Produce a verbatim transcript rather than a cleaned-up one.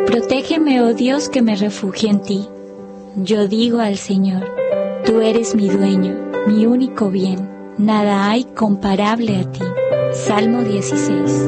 Protégeme, oh Dios, que me refugie en ti. Yo digo al Señor, tú eres mi dueño, mi único bien. Nada hay comparable a ti. Salmo dieciséis.